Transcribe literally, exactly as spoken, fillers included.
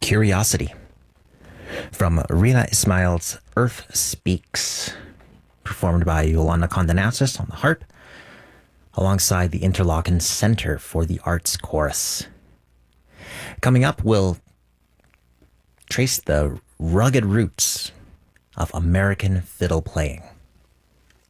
Curiosity from Rina Ismail's Earth Speaks, performed by Yolanda Condonasis on the harp, alongside the Interlochen Center for the Arts Chorus. Coming up, we'll trace the rugged roots of American fiddle playing.